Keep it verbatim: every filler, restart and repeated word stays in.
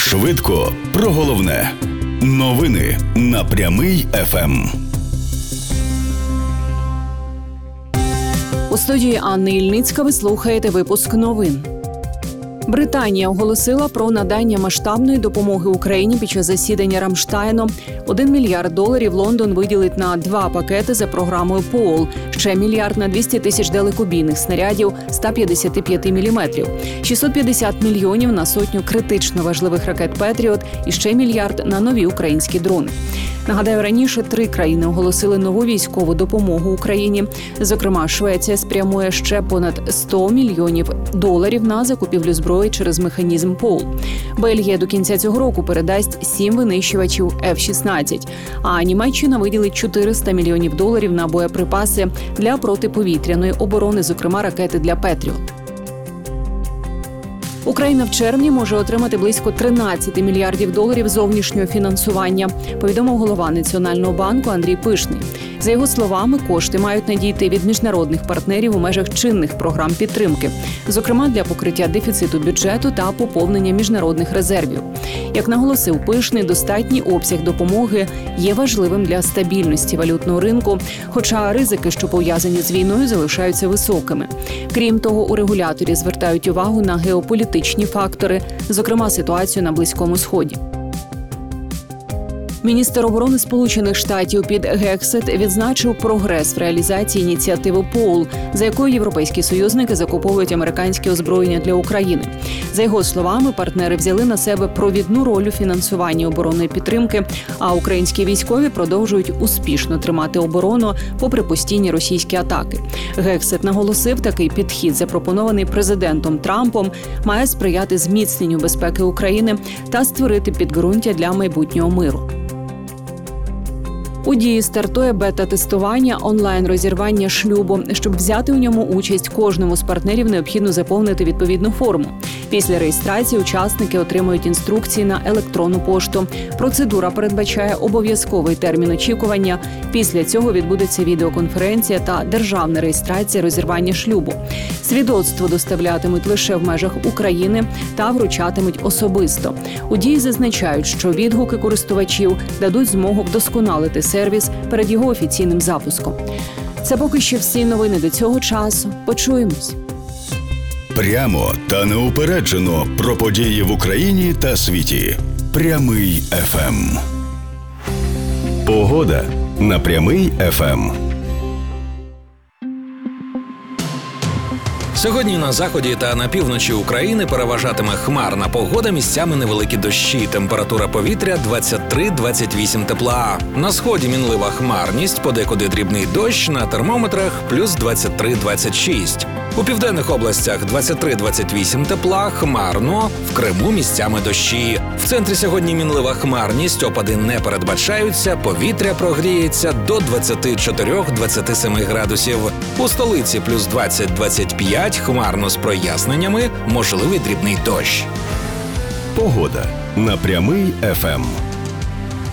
Швидко про головне. Новини на Прямий еф ем. У студії Анни Ільницька ви слухаєте випуск новин. Британія оголосила про надання масштабної допомоги Україні під час засідання Рамштайну. Один мільярд доларів Лондон виділить на два пакети за програмою ПОЛ, ще мільярд на двісті тисяч далекобійних снарядів сто п'ятдесят п'ять міліметрів, шістсот п'ятдесят мільйонів на сотню критично важливих ракет «Петріот» і ще мільярд на нові українські дрони. Нагадаю, раніше три країни оголосили нову військову допомогу Україні. Зокрема, Швеція спрямує ще понад сто мільйонів доларів на закупівлю зброї через механізм ПОЛ. Бельгія до кінця цього року передасть сім винищувачів еф шістнадцять, а Німеччина виділить чотириста мільйонів доларів на боєприпаси для протиповітряної оборони, зокрема ракети для «Петріот». Україна в червні може отримати близько тринадцять мільярдів доларів зовнішнього фінансування, повідомив голова Національного банку Андрій Пишний. За його словами, кошти мають надійти від міжнародних партнерів у межах чинних програм підтримки, зокрема для покриття дефіциту бюджету та поповнення міжнародних резервів. Як наголосив Пишний, достатній обсяг допомоги є важливим для стабільності валютного ринку, хоча ризики, що пов'язані з війною, залишаються високими. Крім того, у регуляторі звертають увагу на геополітичні фактори, зокрема ситуацію на Близькому Сході. Міністр оборони Сполучених Штатів Піт Гексет відзначив прогрес в реалізації ініціативи ПОЛ, за якою європейські союзники закуповують американське озброєння для України. За його словами, партнери взяли на себе провідну роль у фінансуванні оборонної підтримки, а українські військові продовжують успішно тримати оборону попри постійні російські атаки. Гексет наголосив, такий підхід, запропонований президентом Трампом, має сприяти зміцненню безпеки України та створити підґрунтя для майбутнього миру. У дії стартує бета-тестування онлайн-розірвання шлюбу. Щоб взяти у ньому участь, кожному з партнерів необхідно заповнити відповідну форму. Після реєстрації учасники отримують інструкції на електронну пошту. Процедура передбачає обов'язковий термін очікування. Після цього відбудеться відеоконференція та державна реєстрація розірвання шлюбу. Свідоцтво доставлятимуть лише в межах України та вручатимуть особисто. У дії зазначають, що відгуки користувачів дадуть змогу вдосконалити сервіс перед його офіційним запуском. Це поки що всі новини до цього часу. Почуємось. Прямо та неупереджено про події в Україні та світі. Прямий еф ем. Погода на Прямий еф ем. Сьогодні на заході та на півночі України переважатиме хмарна погода, місцями невеликі дощі. Температура повітря двадцять три - двадцять вісім тепла. На сході мінлива хмарність, подекуди дрібний дощ, на термометрах плюс двадцять три - двадцять шість. У південних областях двадцять три - двадцять вісім тепла, хмарно, в Криму місцями дощі. В центрі сьогодні мінлива хмарність, опади не передбачаються, повітря прогріється до двадцять чотири - двадцять сім градусів. У столиці плюс двадцять - двадцять п'ять, хмарно з проясненнями, можливий дрібний дощ. Погода на Прямий еф ем.